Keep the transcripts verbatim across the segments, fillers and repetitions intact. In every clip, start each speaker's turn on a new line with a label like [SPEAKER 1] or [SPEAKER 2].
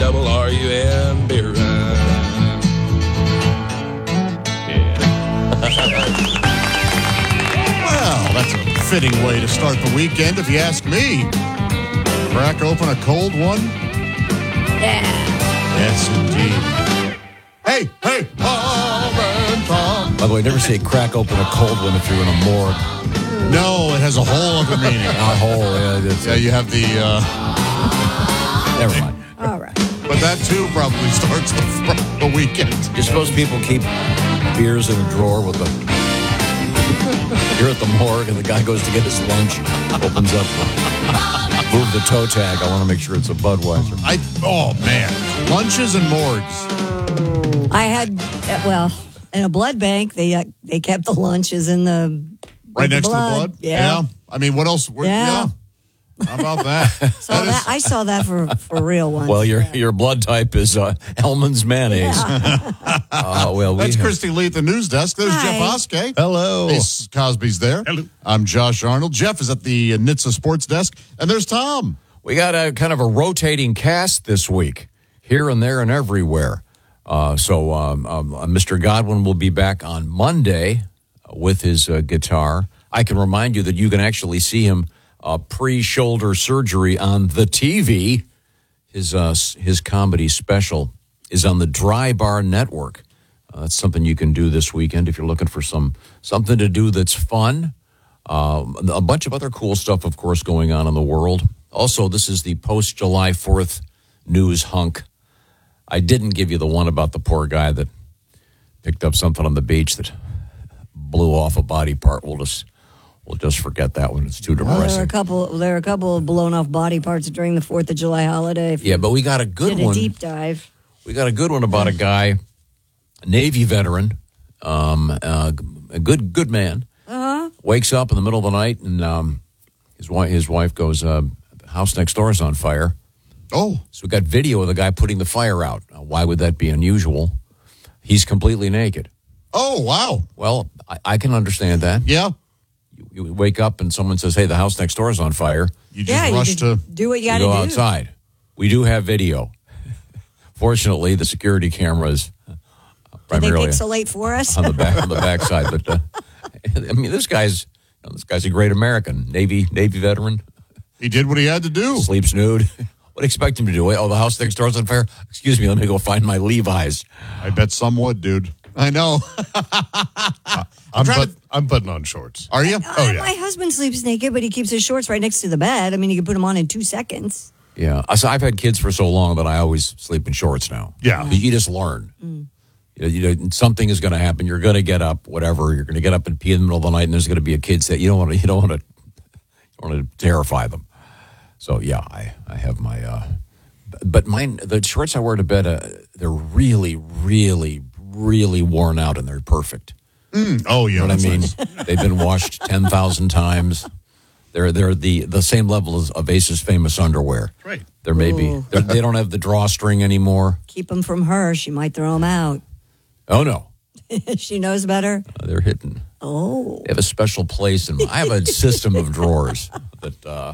[SPEAKER 1] double R U M beer run.
[SPEAKER 2] Well, that's a fitting way to start the weekend, if you ask me. Crack open a cold one?
[SPEAKER 3] Yeah.
[SPEAKER 2] Yes, indeed. Hey, hey, Tom and Tom.
[SPEAKER 4] By the way, never say crack open a cold one if you're in a morgue.
[SPEAKER 2] No, it has a whole other meaning.
[SPEAKER 4] A whole, yeah. It's,
[SPEAKER 2] Yeah, you have the, uh,
[SPEAKER 4] never mind.
[SPEAKER 3] All right.
[SPEAKER 2] but that too probably starts the, the weekend.
[SPEAKER 4] You're supposed to people keep beers in a drawer with the... You're at the morgue and the guy goes to get his lunch, opens up, move the toe tag. I want to make sure it's a Budweiser.
[SPEAKER 2] I oh man, lunches and morgues.
[SPEAKER 3] I had, uh, well, in a blood bank, they uh, they kept the lunches in the
[SPEAKER 2] Right
[SPEAKER 3] the
[SPEAKER 2] next
[SPEAKER 3] blood.
[SPEAKER 2] to the blood.
[SPEAKER 3] Yeah.
[SPEAKER 2] I mean, what else? We're-
[SPEAKER 3] Yeah.
[SPEAKER 2] How about that?
[SPEAKER 3] Saw
[SPEAKER 2] That
[SPEAKER 3] that,
[SPEAKER 2] is-
[SPEAKER 3] I saw that for, for real once.
[SPEAKER 4] Well, your your blood type is uh, Hellman's mayonnaise. Uh, well, we
[SPEAKER 2] That's
[SPEAKER 4] have-
[SPEAKER 2] Christy Lee at the news desk. There's
[SPEAKER 3] Hi.
[SPEAKER 2] Jeff Oskey.
[SPEAKER 4] Hello.
[SPEAKER 2] Hey, Cosby's there.
[SPEAKER 5] Hello.
[SPEAKER 2] I'm Josh Arnold. Jeff is at the N H T S A Sports Desk. And there's Tom.
[SPEAKER 4] We got a kind of a rotating cast this week, here and there and everywhere. Uh, so um, um, Mister Godwin will be back on Monday with his uh, guitar. I can remind you that you can actually see him uh, pre-shoulder surgery on the T V. His uh, his comedy special is on the Dry Bar Network. Uh, that's something you can do this weekend if you're looking for some something to do that's fun. Um, a bunch of other cool stuff, of course, going on in the world. Also, this is the post-July fourth news hunk. I didn't give you the one about the poor guy that picked up something on the beach that blew off a body part. We'll just we'll just forget that one. It's too
[SPEAKER 3] Well, there are
[SPEAKER 4] depressing.
[SPEAKER 3] a couple. There are a couple of blown off body parts during the Fourth of July holiday. If
[SPEAKER 4] Yeah,
[SPEAKER 3] you
[SPEAKER 4] but we got a good
[SPEAKER 3] did a
[SPEAKER 4] one.
[SPEAKER 3] deep dive.
[SPEAKER 4] We got a good one about a guy, a Navy veteran, um, uh, a good good man.
[SPEAKER 3] Uh-huh.
[SPEAKER 4] Wakes up in the middle of the night and um, his wife his wife goes, uh, "The house next door is on fire."
[SPEAKER 2] Oh,
[SPEAKER 4] So we got video of the guy putting the fire out. Now, why would that be unusual? He's completely naked.
[SPEAKER 2] oh, wow.
[SPEAKER 4] Well, I, I can understand that.
[SPEAKER 2] Yeah.
[SPEAKER 4] You, you wake up and someone says, "Hey, the house next door is on fire."
[SPEAKER 2] You just
[SPEAKER 3] Yeah, you
[SPEAKER 2] rush
[SPEAKER 3] just
[SPEAKER 2] to.
[SPEAKER 3] do what you
[SPEAKER 4] You
[SPEAKER 3] got to
[SPEAKER 4] go
[SPEAKER 3] do.
[SPEAKER 4] outside. We do have video. Fortunately, the security cameras
[SPEAKER 3] Did they
[SPEAKER 4] primarily
[SPEAKER 3] pixelate for us?
[SPEAKER 4] on the back on the backside. But uh, I mean, this guy's you know, this guy's a great American, Navy Navy veteran,
[SPEAKER 2] He did what he had to do.
[SPEAKER 4] sleeps nude. What do you expect him to do? Wait, oh, the house next door is on fire. Excuse me, let me go find my Levi's.
[SPEAKER 2] I bet some would, dude. I know.
[SPEAKER 5] I'm,
[SPEAKER 2] trying
[SPEAKER 5] but,
[SPEAKER 2] to-
[SPEAKER 5] I'm putting on shorts.
[SPEAKER 2] Are you?
[SPEAKER 5] Oh,
[SPEAKER 3] Uh,
[SPEAKER 5] yeah.
[SPEAKER 3] My husband sleeps naked, but he keeps his shorts right next to the bed. I mean, you can put them on in two seconds.
[SPEAKER 4] Yeah, so I've had kids for so long that I always sleep in shorts now.
[SPEAKER 5] Yeah.
[SPEAKER 4] you, you just learn. You know, you know, something is going to happen. You're going to get up, whatever. You're going to get up and pee in the middle of the night, and there's going to be a kid that you don't want to. You don't want to. You want to terrify them. So yeah, I I have my. Uh, but mine, the shorts I wear to bed, uh, they're really, really, really worn out, and they're perfect.
[SPEAKER 2] Oh, yeah.
[SPEAKER 4] You know what I
[SPEAKER 2] that's
[SPEAKER 4] mean?
[SPEAKER 2] nice.
[SPEAKER 4] They've been washed ten thousand times. They're they're the, the same level as of Ace's famous underwear.
[SPEAKER 5] Right.
[SPEAKER 4] They're maybe
[SPEAKER 3] Ooh.
[SPEAKER 4] they're, they don't have the drawstring anymore.
[SPEAKER 3] Keep them from her. She might throw them out.
[SPEAKER 4] Oh no,
[SPEAKER 3] She knows better.
[SPEAKER 4] uh, they're hidden.
[SPEAKER 3] Oh.
[SPEAKER 4] They have a special place, and I have a system of drawers that uh,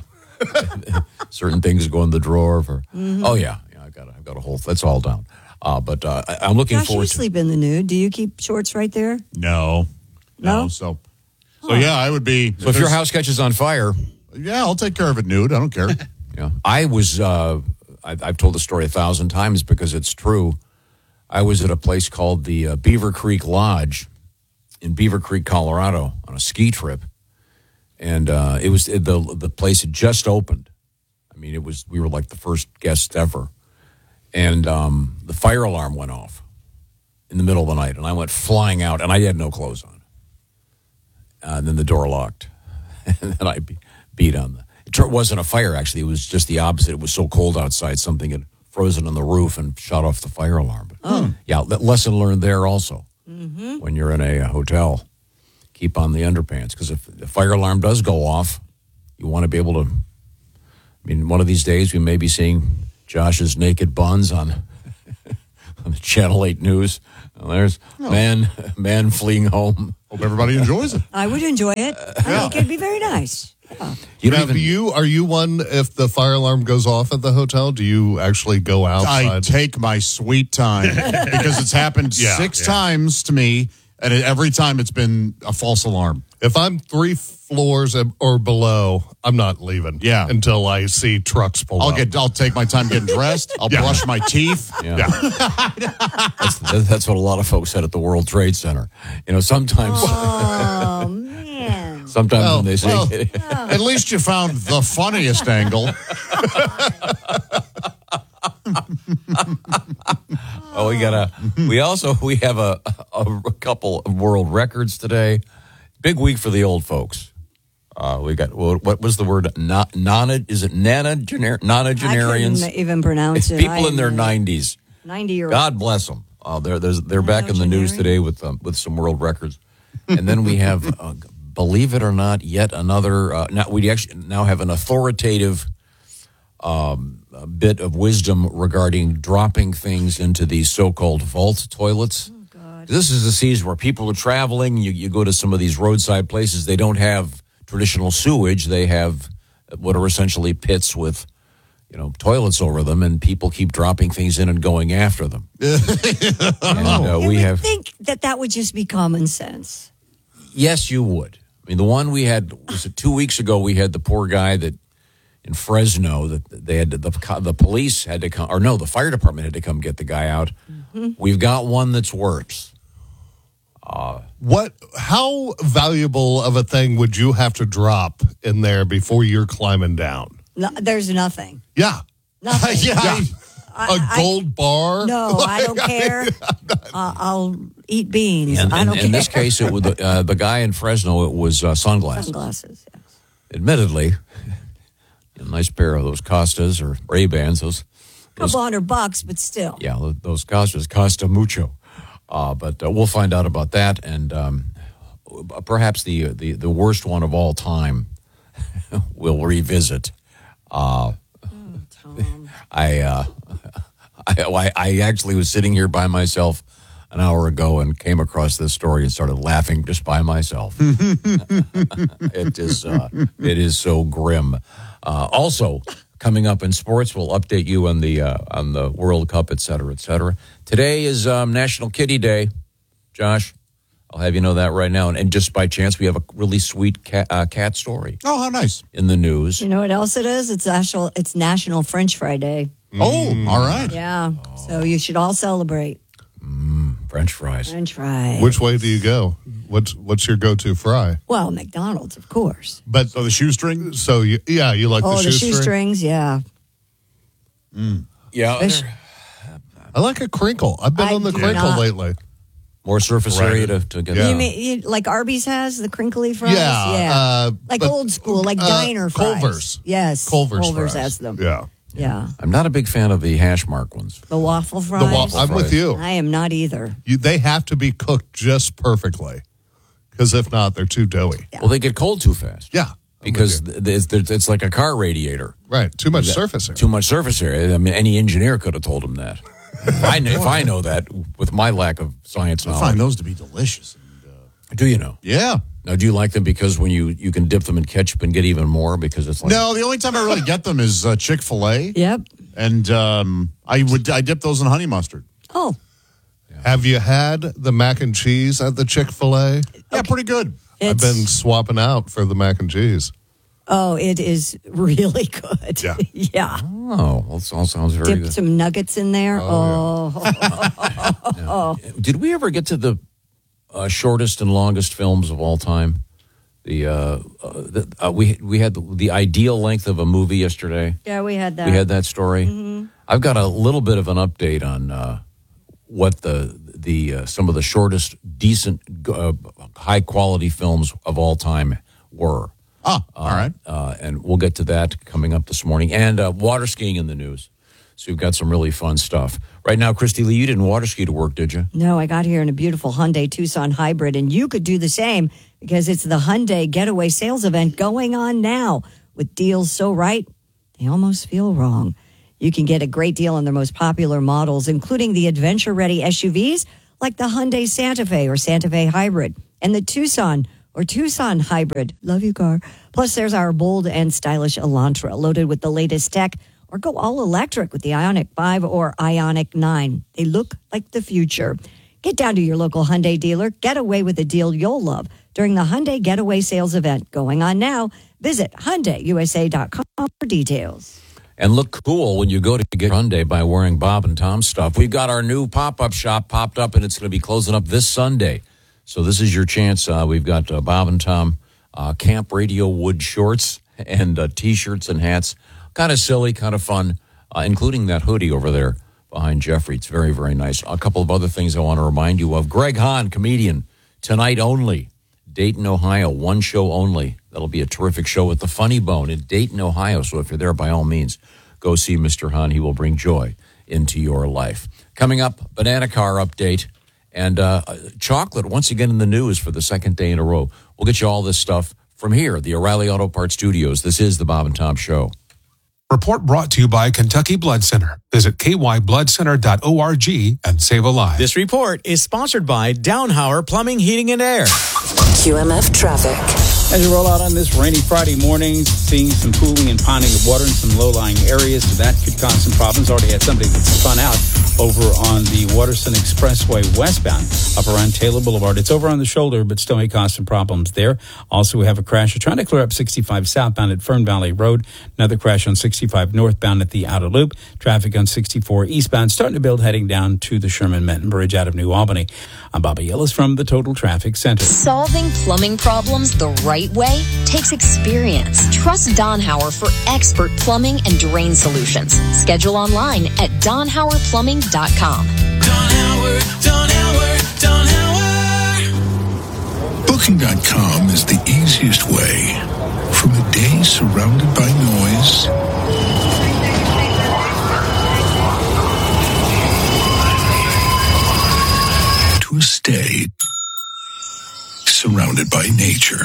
[SPEAKER 4] certain things go in the drawer. For oh yeah, yeah, I've got a, I've got a whole. That's all down. Uh, but uh, I, I'm looking
[SPEAKER 3] Josh, you
[SPEAKER 4] forward to.
[SPEAKER 3] sleep in the nude. Do you keep shorts right there?
[SPEAKER 2] No. No.
[SPEAKER 3] No?
[SPEAKER 2] So, so yeah, I would be.
[SPEAKER 4] So if your house catches on fire,
[SPEAKER 2] Yeah, I'll take care of it nude. I don't care.
[SPEAKER 4] yeah, I was. Uh, I've, I've told the story a thousand times because it's true. I was at a place called the uh, Beaver Creek Lodge in Beaver Creek, Colorado, on a ski trip, and uh, it was the the place had just opened. I mean, it was we were like the first guests ever, and um, the fire alarm went off in the middle of the night, and I went flying out, and I had no clothes on, uh, and then the door locked, and then I be, beat on the. It wasn't a fire actually; it was just the opposite. It was so cold outside, something had frozen on the roof and shut off the fire alarm. But, oh. Yeah, that lesson learned there also. Mm-hmm. When you're in a hotel, keep on the underpants because if the fire alarm does go off, you want to be able to. I mean, one of these days we may be seeing Josh's naked buns on on the Channel eight News. Well, there's
[SPEAKER 2] Oh.
[SPEAKER 4] man man fleeing home.
[SPEAKER 2] Hope everybody enjoys it.
[SPEAKER 3] I would enjoy it. I think it'd be very nice.
[SPEAKER 4] You
[SPEAKER 5] Now,
[SPEAKER 4] don't even,
[SPEAKER 5] do you are you one? If the fire alarm goes off at the hotel, do you actually go outside?
[SPEAKER 2] I take my sweet time because it's happened
[SPEAKER 5] Yeah,
[SPEAKER 2] six
[SPEAKER 5] yeah.
[SPEAKER 2] times to me, and it, every time it's been a false alarm.
[SPEAKER 5] If I'm three floors or below, I'm not leaving.
[SPEAKER 2] Yeah.
[SPEAKER 5] until I see trucks pull
[SPEAKER 2] I'll
[SPEAKER 5] up.
[SPEAKER 2] get. I'll take my time getting dressed. I'll
[SPEAKER 5] Yeah.
[SPEAKER 2] brush my teeth.
[SPEAKER 4] yeah. that's, that's what a lot of folks said at the World Trade Center. You know, sometimes,
[SPEAKER 3] Oh, man.
[SPEAKER 4] sometimes
[SPEAKER 2] Well,
[SPEAKER 4] when they say,
[SPEAKER 2] well, at least you found the funniest angle.
[SPEAKER 4] oh, we got a, we also, we have a, a, a couple of world records today. Big week for the old folks. Uh, we got, what, what was the word? Na, nona, is it nanogener,
[SPEAKER 3] I
[SPEAKER 4] nonagenarians?
[SPEAKER 3] couldn't even pronounce
[SPEAKER 4] It's
[SPEAKER 3] it.
[SPEAKER 4] people
[SPEAKER 3] I
[SPEAKER 4] in their
[SPEAKER 3] am a
[SPEAKER 4] nineties.
[SPEAKER 3] ninety-year-old.
[SPEAKER 4] God bless them. Uh, they're they're, they're back in the news
[SPEAKER 3] Nonagenarian?
[SPEAKER 4] today with um, with some world records, and then we have, uh, believe it or not, yet another. Uh, now we actually now have an authoritative um, a bit of wisdom regarding dropping things into these so-called vault toilets.
[SPEAKER 3] Oh, God.
[SPEAKER 4] This is the season where people are traveling. You you go to some of these roadside places. They don't have traditional sewage. They have what are essentially pits with, you know, toilets over them, and people keep dropping things in and going after them. and uh,
[SPEAKER 3] You
[SPEAKER 4] we
[SPEAKER 3] would
[SPEAKER 4] have,
[SPEAKER 3] think that that would just be common sense.
[SPEAKER 4] yes, you would. I mean, the one we had was it two weeks ago. We had the poor guy that in Fresno that they had to, the the police had to come, or no, the fire department had to come get the guy out. Mm-hmm. We've got one that's worse.
[SPEAKER 5] What? How valuable of a thing would you have to drop in there before you're climbing down?
[SPEAKER 3] No, there's nothing.
[SPEAKER 5] Yeah,
[SPEAKER 3] Nothing.
[SPEAKER 2] yeah.
[SPEAKER 5] yeah.
[SPEAKER 3] I-
[SPEAKER 5] a
[SPEAKER 3] I-
[SPEAKER 5] gold bar.
[SPEAKER 3] No, I don't care. Uh, I'll eat beans.
[SPEAKER 4] And,
[SPEAKER 3] I
[SPEAKER 4] and
[SPEAKER 3] don't
[SPEAKER 4] in
[SPEAKER 3] care.
[SPEAKER 4] this case, it was the, uh, the guy in Fresno. It was uh, sunglasses.
[SPEAKER 3] Sunglasses. Yes.
[SPEAKER 4] Admittedly, a nice pair of those Costas or Ray Bans. Those, those
[SPEAKER 3] Couple hundred bucks, but still.
[SPEAKER 4] yeah, those Costas costa mucho. Uh, but uh, we'll find out about that, and um, perhaps the, the the worst one of all time we'll revisit. Uh,
[SPEAKER 3] Tom.
[SPEAKER 4] I, uh, I I actually was sitting here by myself an hour ago and came across this story and started laughing just by myself. It is uh, it is so grim. Uh, also, coming up in sports, we'll update you on the uh, on the World Cup, et cetera, et cetera. Today is um, National Kitty Day, Josh. I'll have you know that right now. And, and just by chance, we have a really sweet cat, uh, cat story
[SPEAKER 2] Oh, how nice.
[SPEAKER 4] in the news.
[SPEAKER 3] You know what else it is? It's national. It's National French Fry Day.
[SPEAKER 2] Oh, all right.
[SPEAKER 3] Yeah. So you should all celebrate
[SPEAKER 4] French fries.
[SPEAKER 3] French fry.
[SPEAKER 5] Which way do you go? What's what's your go-to fry?
[SPEAKER 3] Well, McDonald's, of course.
[SPEAKER 5] But
[SPEAKER 2] So the shoestring.
[SPEAKER 5] so you, yeah, you like
[SPEAKER 3] Oh,
[SPEAKER 5] the
[SPEAKER 3] the
[SPEAKER 5] shoestring?
[SPEAKER 3] shoestrings. Yeah.
[SPEAKER 4] Yeah,
[SPEAKER 3] Fish.
[SPEAKER 5] I like a crinkle. I've been
[SPEAKER 3] I
[SPEAKER 5] on the
[SPEAKER 3] do
[SPEAKER 5] crinkle
[SPEAKER 3] not.
[SPEAKER 5] lately.
[SPEAKER 4] more surface
[SPEAKER 5] Right.
[SPEAKER 4] area to, to get.
[SPEAKER 5] Yeah.
[SPEAKER 3] You mean you, like Arby's has the crinkly fries?
[SPEAKER 5] Yeah,
[SPEAKER 3] Yeah.
[SPEAKER 5] uh,
[SPEAKER 3] like
[SPEAKER 5] but,
[SPEAKER 3] old school, like
[SPEAKER 5] uh,
[SPEAKER 3] diner fries.
[SPEAKER 5] Culver's.
[SPEAKER 3] Yes.
[SPEAKER 5] Culver's,
[SPEAKER 3] Culver's
[SPEAKER 5] fries.
[SPEAKER 3] has them.
[SPEAKER 5] Yeah,
[SPEAKER 3] Yeah.
[SPEAKER 4] I'm not a big fan of the hash mark ones.
[SPEAKER 3] The waffle
[SPEAKER 5] the
[SPEAKER 3] fries.
[SPEAKER 5] wa- I'm with you.
[SPEAKER 3] I am not either.
[SPEAKER 5] you. They have to be cooked just perfectly, because if not, they're too doughy.
[SPEAKER 3] Yeah.
[SPEAKER 4] Well, they get cold too fast.
[SPEAKER 5] Yeah, I'm
[SPEAKER 4] because
[SPEAKER 5] with you.
[SPEAKER 4] th- it's, it's like a car radiator.
[SPEAKER 5] right, too much surface area.
[SPEAKER 4] Too much surface area. I mean, any engineer could have told him that. If I, kn- if I know that with my lack of science
[SPEAKER 2] I
[SPEAKER 4] knowledge.
[SPEAKER 2] find those to be delicious.
[SPEAKER 4] Do you know?
[SPEAKER 2] Yeah.
[SPEAKER 4] Now, do you like them because when you, you can dip them in ketchup and get even more because it's like
[SPEAKER 2] No, the only time I really get them is uh, Chick-fil-A.
[SPEAKER 3] Yep.
[SPEAKER 2] And um, I would I dip those in honey mustard.
[SPEAKER 3] Oh,
[SPEAKER 5] Have you had the mac and cheese at the Chick-fil-A?
[SPEAKER 2] Yeah, pretty good.
[SPEAKER 5] I've
[SPEAKER 3] it's,
[SPEAKER 5] been swapping out for the mac and cheese.
[SPEAKER 3] oh, it is really good.
[SPEAKER 5] Yeah.
[SPEAKER 3] yeah.
[SPEAKER 4] oh, well, it all sounds very
[SPEAKER 3] Dip
[SPEAKER 4] good.
[SPEAKER 3] some nuggets in there. Oh,
[SPEAKER 4] Did we ever get to the uh, shortest and longest films of all time? The, uh, uh, the uh, we we had the, the ideal length of a movie yesterday.
[SPEAKER 3] yeah, we had that.
[SPEAKER 4] We had that story. I've got a little bit of an update on uh, what the the uh, some of the shortest, decent, uh, high quality films of all time were.
[SPEAKER 2] Ah, all right.
[SPEAKER 4] Uh, and we'll get to that coming up this morning. And uh, water skiing in the news. So we've got some really fun stuff. Right now, Christy Lee, you didn't water ski to work, did you?
[SPEAKER 3] No, I got here in a beautiful Hyundai Tucson hybrid, and you could do the same because it's the Hyundai Getaway Sales Event going on now with deals so right, they almost feel wrong. You can get a great deal on their most popular models, including the adventure-ready S U Vs like the Hyundai Santa Fe or Santa Fe Hybrid and the Tucson or Tucson Hybrid. Love you, car. Plus, there's our bold and stylish Elantra, loaded with the latest tech, or go all electric with the Ioniq five or Ioniq nine. They look like the future. Get down to your local Hyundai dealer. Get away with a deal you'll love during the Hyundai Getaway Sales event going on now. Visit Hyundai U S A dot com for details.
[SPEAKER 4] And look cool when you go to get Hyundai by wearing Bob and Tom stuff. We've got our new pop-up shop popped up, and it's going to be closing up this Sunday. So this is your chance. Uh, we've got uh, Bob and Tom uh, Camp Radio Wood shorts and uh, T-shirts and hats. Kind of silly, kind of fun, uh, including that hoodie over there behind Jeffrey. It's very, very nice. A couple of other things I want to remind you of. Greg Hahn, comedian, tonight only. Dayton, Ohio, one show only. That'll be a terrific show at the Funny Bone in Dayton, Ohio. So if you're there, by all means, go see Mister Hahn. He will bring joy into your life. Coming up, banana car update and uh, chocolate once again in the news for the second day in a row. We'll get you all this stuff from here, the O'Reilly Auto Parts Studios. This is the Bob and Tom Show.
[SPEAKER 6] Report brought to you by Kentucky Blood Center. Visit k y blood center dot org and save a life.
[SPEAKER 7] This report is sponsored by Downhauer Plumbing, Heating, and Air.
[SPEAKER 8] Q M F traffic.
[SPEAKER 9] As you roll out on this rainy Friday morning, seeing some pooling and ponding of water in some low-lying areas, so that could cause some problems. Already had somebody that spun out over on the Waterson Expressway westbound up around Taylor Boulevard. It's over on the shoulder, but still may cause some problems there. Also, we have a crash. We're trying to clear up sixty-five southbound at Fern Valley Road. Another crash on sixty-five northbound at the Outer Loop. Traffic on sixty-four eastbound starting to build heading down to the Sherman-Menton Bridge out of New Albany. I'm Bobby Ellis from the Total Traffic Center.
[SPEAKER 8] Solving plumbing problems the right way takes experience. Trust Downhauer for expert plumbing and drain solutions. Schedule online at don hauer plumbing dot com.
[SPEAKER 1] Downhauer, Downhauer, Downhauer.
[SPEAKER 10] Booking dot com is the easiest way from a day surrounded by noise to a stay surrounded by nature.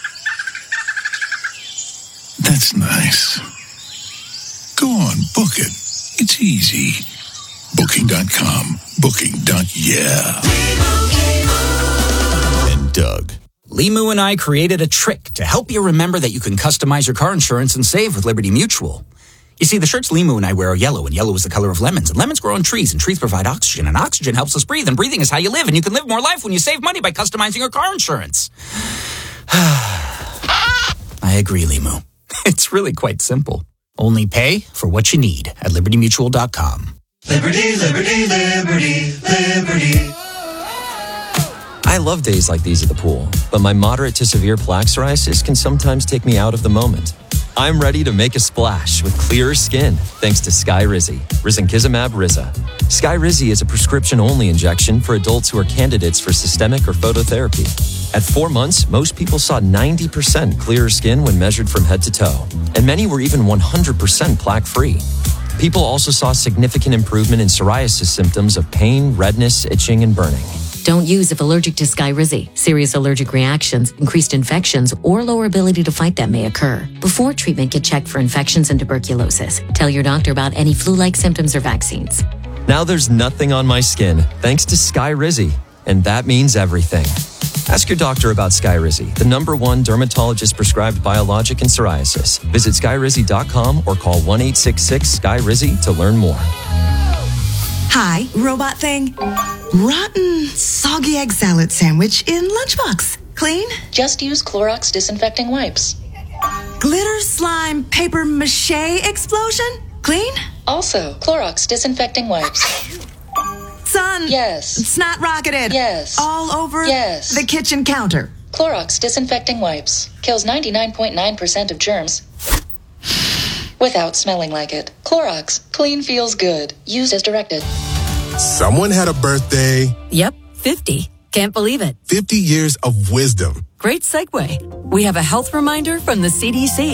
[SPEAKER 10] That's nice. Go on, book it. It's easy. Booking dot com. Booking. Yeah.
[SPEAKER 11] And Doug. Limu and I created a trick to help you remember that you can customize your car insurance and save with Liberty Mutual. You see, the shirts Limu and I wear are yellow, and yellow is the color of lemons. And lemons grow on trees, and trees provide oxygen, and oxygen helps us breathe, and breathing is how you live, and you can live more life when you save money by customizing your car insurance. I agree, Limu. It's really quite simple. Only pay for what you need at liberty mutual dot com.
[SPEAKER 12] Liberty, liberty, liberty, liberty.
[SPEAKER 13] I love days like these at the pool, but my moderate to severe plaque psoriasis can sometimes take me out of the moment. I'm ready to make a splash with clearer skin thanks to Skyrizi, risankizumab Riza. Skyrizi is a prescription-only injection for adults who are candidates for systemic or phototherapy. At four months, most people saw ninety percent clearer skin when measured from head to toe, and many were even one hundred percent plaque-free. People also saw significant improvement in psoriasis symptoms of pain, redness, itching, and burning.
[SPEAKER 14] Don't use if allergic to Skyrizi. Serious allergic reactions, increased infections, or lower ability to fight them may occur. Before treatment, get checked for infections and tuberculosis. Tell your doctor about any flu-like symptoms or vaccines.
[SPEAKER 13] Now there's nothing on my skin thanks to Skyrizi, and that means everything. Ask your doctor about Skyrizi, the number one dermatologist-prescribed biologic in psoriasis. Visit skyrizi dot com or call one eight six six S K Y R I Z Y to learn more.
[SPEAKER 15] Hi, robot thing. Rotten, soggy egg salad sandwich in lunchbox. Clean?
[SPEAKER 16] Just use Clorox disinfecting wipes.
[SPEAKER 15] Glitter slime paper mache explosion? Clean?
[SPEAKER 16] Also, Clorox disinfecting wipes.
[SPEAKER 15] Son.
[SPEAKER 16] Yes.
[SPEAKER 15] Snot rocketed.
[SPEAKER 16] Yes.
[SPEAKER 15] All over
[SPEAKER 16] yes.
[SPEAKER 15] the kitchen counter.
[SPEAKER 16] Clorox disinfecting wipes. Kills ninety-nine point nine percent of germs without smelling like it. Clorox. Clean feels good. Used as directed.
[SPEAKER 17] Someone had a birthday.
[SPEAKER 18] Yep, fifty. Can't believe it.
[SPEAKER 17] fifty years of wisdom.
[SPEAKER 18] Great segue. We have a health reminder from the C D C.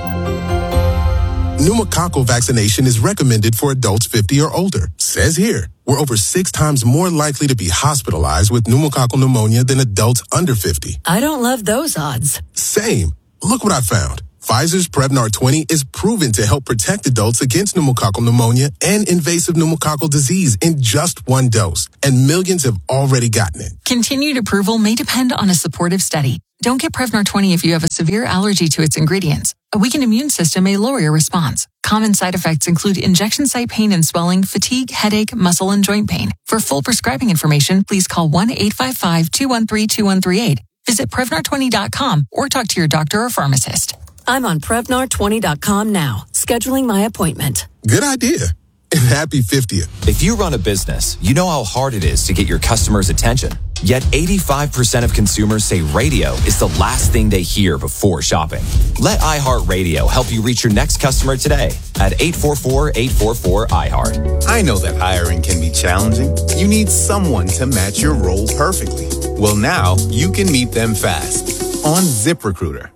[SPEAKER 17] Pneumococcal vaccination is recommended for adults fifty or older. Says here, we're over six times more likely to be hospitalized with pneumococcal pneumonia than adults under fifty.
[SPEAKER 18] I don't love those odds.
[SPEAKER 17] Same. Look what I found. Pfizer's Prevnar twenty is proven to help protect adults against pneumococcal pneumonia and invasive pneumococcal disease in just one dose, and millions have already gotten it.
[SPEAKER 19] Continued approval may depend on a supportive study. Don't get Prevnar twenty if you have a severe allergy to its ingredients. A weakened immune system may lower your response. Common side effects include injection site pain and swelling, fatigue, headache, muscle, and joint pain. For full prescribing information, please call one eight five five, two one three, two one three eight. Visit Prevnar twenty dot com or talk to your doctor or pharmacist.
[SPEAKER 18] I'm on Prevnar twenty dot com now, scheduling my appointment.
[SPEAKER 17] Good idea. And happy fiftieth.
[SPEAKER 13] If you run a business, you know how hard it is to get your customers' attention. Yet eighty-five percent of consumers say radio is the last thing they hear before shopping. Let iHeartRadio help you reach your next customer today at eight four four, eight four four, I heart.
[SPEAKER 20] I know that hiring can be challenging. You need someone to match your role perfectly. Well, now you can meet them fast on ZipRecruiter.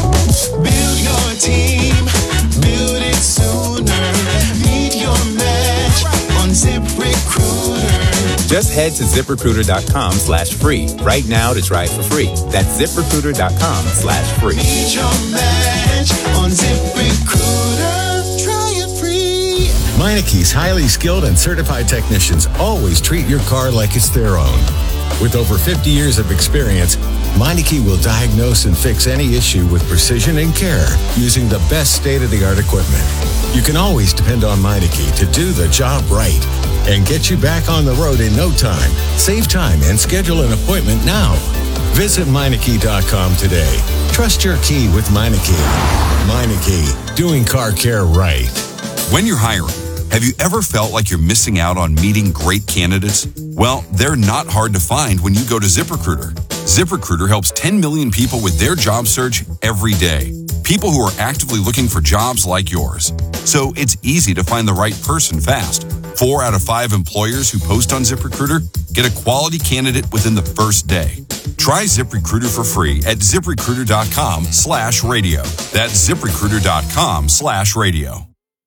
[SPEAKER 12] Build your team, build it sooner. Meet your match on ZipRecruiter.
[SPEAKER 20] Just head to ZipRecruiter.com slash free right now to try it for free. That's ZipRecruiter.com slash free.
[SPEAKER 12] Meet your match on ZipRecruiter. Try it free.
[SPEAKER 21] Meineke's highly skilled and certified technicians always treat your car like it's their own. With over fifty years of experience, Meineke will diagnose and fix any issue with precision and care using the best state-of-the-art equipment. You can always depend on Meineke to do the job right and get you back on the road in no time. Save time and schedule an appointment now. Visit Meineke dot com today. Trust your key with Meineke. Meineke, doing car care right.
[SPEAKER 22] When you're hiring, have you ever felt like you're missing out on meeting great candidates? Well, they're not hard to find when you go to ZipRecruiter. ZipRecruiter helps ten million people with their job search every day. People who are actively looking for jobs like yours. So it's easy to find the right person fast. Four out of five employers who post on ZipRecruiter get a quality candidate within the first day. Try ZipRecruiter for free at ZipRecruiter.com slash radio. That's ZipRecruiter.com slash radio.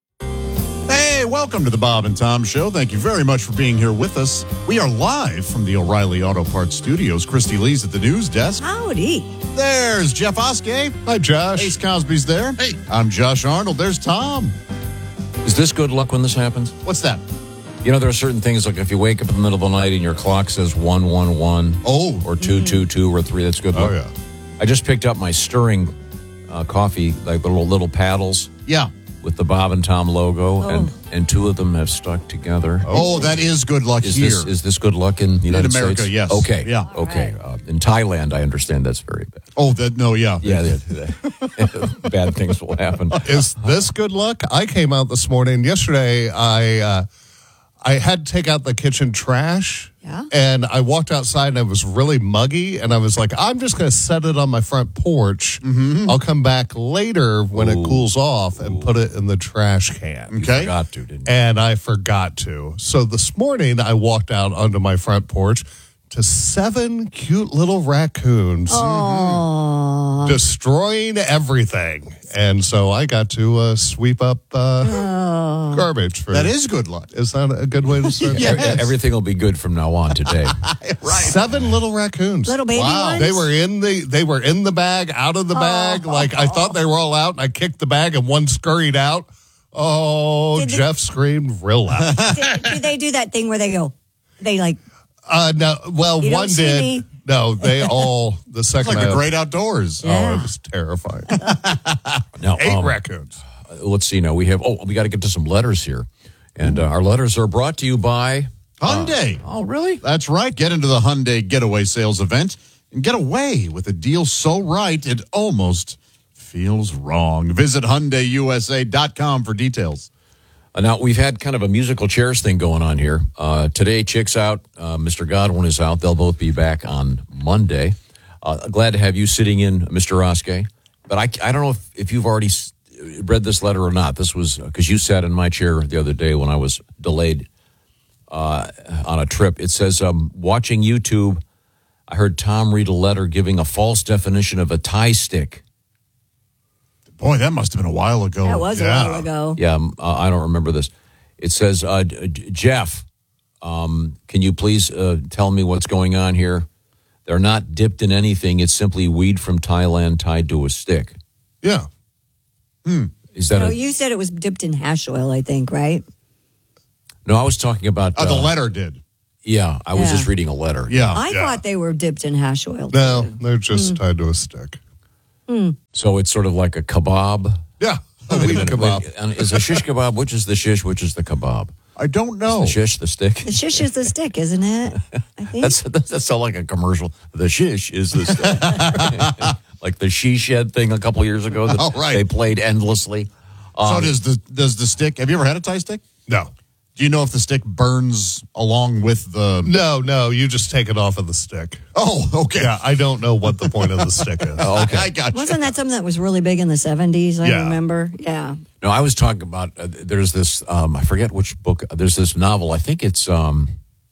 [SPEAKER 2] Hey, welcome to the Bob and Tom Show. Thank you very much for being here with us. We are live from the O'Reilly Auto Parts Studios. Christy Lee's at the news desk.
[SPEAKER 3] Howdy.
[SPEAKER 2] There's Jeff Oskey.
[SPEAKER 5] Hi, Josh.
[SPEAKER 2] Ace Cosby's there. Hey. I'm Josh Arnold. There's Tom.
[SPEAKER 4] Is this good luck when this happens?
[SPEAKER 2] What's that?
[SPEAKER 4] You know, there are certain things like if you wake up in the middle of the night and your clock says one one one,
[SPEAKER 2] oh,
[SPEAKER 4] or two two two, or three, that's good luck.
[SPEAKER 5] Oh, yeah.
[SPEAKER 4] I just picked up my stirring uh, coffee, like the little, little paddles.
[SPEAKER 2] Yeah.
[SPEAKER 4] With the Bob and Tom logo,
[SPEAKER 3] Oh.
[SPEAKER 4] and, and two of them have stuck together.
[SPEAKER 2] Oh, that is good luck
[SPEAKER 4] Is
[SPEAKER 2] here.
[SPEAKER 4] this is this good luck in the United
[SPEAKER 2] in America,
[SPEAKER 4] States?
[SPEAKER 2] yes.
[SPEAKER 4] Okay.
[SPEAKER 2] Yeah.
[SPEAKER 4] Okay. Uh, in Thailand, I understand that's very bad.
[SPEAKER 2] Oh, that no, yeah.
[SPEAKER 4] Yeah, they- they- bad things will happen.
[SPEAKER 5] Is this good luck? I came out this morning. Yesterday, I uh, I had to take out the kitchen trash.
[SPEAKER 3] Yeah.
[SPEAKER 5] And I walked outside and it was really muggy. And I was like, I'm just going to set it on my front porch.
[SPEAKER 2] Mm-hmm.
[SPEAKER 5] I'll come back later when it cools off and put it in the trash can.
[SPEAKER 4] You
[SPEAKER 2] Okay.
[SPEAKER 4] forgot to, didn't you?
[SPEAKER 5] And I forgot to. So this morning, I walked out onto my front porch to seven cute little raccoons
[SPEAKER 3] Aww.
[SPEAKER 5] destroying everything. And so I got to uh, sweep up uh, garbage. For
[SPEAKER 2] That is good luck.
[SPEAKER 5] Is that a good way to start?
[SPEAKER 2] Yes.
[SPEAKER 4] E- Everything will be good from now on today.
[SPEAKER 2] Right.
[SPEAKER 5] Seven little raccoons.
[SPEAKER 3] Little baby
[SPEAKER 2] Wow.
[SPEAKER 3] ones?
[SPEAKER 5] They were in the they were in the bag, out of the bag. Like I thought they were all out, and I kicked the bag, and one scurried out. Oh,
[SPEAKER 3] Did they-
[SPEAKER 5] Jeff screamed real loud.
[SPEAKER 3] do, do they do that thing where they go, they like,
[SPEAKER 5] Uh, no, well,
[SPEAKER 3] You don't
[SPEAKER 5] one
[SPEAKER 3] see
[SPEAKER 5] did.
[SPEAKER 3] me?
[SPEAKER 5] No, they all the
[SPEAKER 2] It's
[SPEAKER 5] second.
[SPEAKER 2] like the
[SPEAKER 5] I-
[SPEAKER 2] great outdoors.
[SPEAKER 5] Oh, it was terrifying.
[SPEAKER 4] Now,
[SPEAKER 5] Eight
[SPEAKER 4] um,
[SPEAKER 5] raccoons.
[SPEAKER 4] uh, let's see. Now we have. Oh, we got to get to some letters here, and uh, our letters are brought to you by
[SPEAKER 2] Hyundai.
[SPEAKER 4] Oh, really?
[SPEAKER 2] That's right. Get into the Hyundai Getaway Sales event and get away with a deal so right it almost feels wrong. Visit Hyundai U S A dot com for details.
[SPEAKER 4] Uh, now, we've had kind of a musical chairs thing going on here. Uh, today, Chick's out. Uh, Mister Godwin is out. They'll both be back on Monday. Uh, glad to have you sitting in, Mister Oskey. But I, I don't know if, if you've already s- read this letter or not. This was because you sat in my chair the other day when I was delayed uh, on a trip. It says, um, watching YouTube, I heard Tom read a letter giving a false definition of a tie stick.
[SPEAKER 2] Boy, that must have been a while ago.
[SPEAKER 3] that was
[SPEAKER 2] yeah.
[SPEAKER 3] a while ago.
[SPEAKER 4] Yeah, um, uh, I don't remember this. It says, uh, J- Jeff, um, can you please uh, tell me what's going on here? They're not dipped in anything. It's simply weed from Thailand tied to a stick.
[SPEAKER 5] Yeah.
[SPEAKER 2] Hmm.
[SPEAKER 4] Is that
[SPEAKER 3] no,
[SPEAKER 4] a,
[SPEAKER 3] you said it was dipped in hash oil, I think, right?
[SPEAKER 4] no? I was talking about
[SPEAKER 2] Oh, the
[SPEAKER 4] uh,
[SPEAKER 2] letter did.
[SPEAKER 4] Yeah, I was
[SPEAKER 3] Yeah.
[SPEAKER 4] just reading a letter.
[SPEAKER 2] Yeah.
[SPEAKER 3] I
[SPEAKER 5] yeah.
[SPEAKER 3] thought they were dipped in hash oil.
[SPEAKER 5] No,
[SPEAKER 3] too.
[SPEAKER 5] they're just
[SPEAKER 3] Hmm.
[SPEAKER 5] tied to a stick.
[SPEAKER 4] So it's sort of like a kebab.
[SPEAKER 5] Yeah.
[SPEAKER 4] Wait a
[SPEAKER 5] Wheat
[SPEAKER 4] minute,
[SPEAKER 5] kebab.
[SPEAKER 4] wait, and is a shish kebab? Which is the shish? Which is the kebab?
[SPEAKER 2] I don't know.
[SPEAKER 4] The shish, the stick.
[SPEAKER 3] The shish is the stick, isn't it? I think.
[SPEAKER 4] That's that sounds like a commercial. The shish is the stick. Like the she shed thing a couple years ago that
[SPEAKER 2] Oh, right.
[SPEAKER 4] they played endlessly.
[SPEAKER 2] so
[SPEAKER 4] Um,
[SPEAKER 2] does the does the stick? Have you ever had a Thai stick?
[SPEAKER 5] No.
[SPEAKER 2] Do you know if the stick burns along with the?
[SPEAKER 5] No, no, you just take it off of the stick.
[SPEAKER 2] Oh, okay.
[SPEAKER 5] Yeah, I don't know what the point of the stick is.
[SPEAKER 4] Oh, okay.
[SPEAKER 2] I got you.
[SPEAKER 3] Wasn't that something that was really big in the seventies? I
[SPEAKER 5] Yeah.
[SPEAKER 3] remember. Yeah.
[SPEAKER 4] No, I was talking about. Uh, there's this. Um, I forget which book. There's this novel. I think it's. Um,